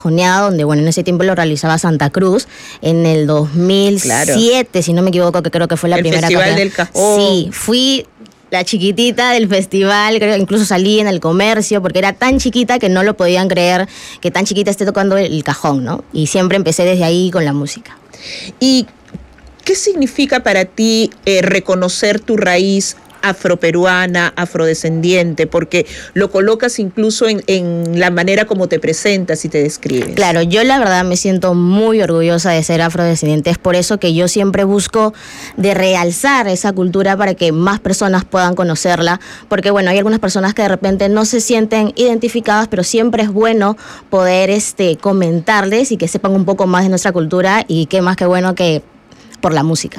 Joneada, donde bueno, en ese tiempo lo realizaba Santa Cruz, en el 2007, claro, si no me equivoco, que creo que fue la primera Festival del Cajón. Sí, fui la chiquitita del festival, creo que incluso salí en el comercio, porque era tan chiquita que no lo podían creer que tan chiquita esté tocando el cajón, ¿no? Y siempre empecé desde ahí con la música. ¿Y qué significa para ti reconocer tu raíz afroperuana, afrodescendiente? Porque lo colocas incluso en la manera como te presentas y te describes. Claro, yo la verdad me siento muy orgullosa de ser afrodescendiente. Es por eso que yo siempre busco de realzar esa cultura para que más personas puedan conocerla. Porque bueno, hay algunas personas que de repente no se sienten identificadas, pero siempre es bueno poder comentarles y que sepan un poco más de nuestra cultura, y qué más que bueno que por la música.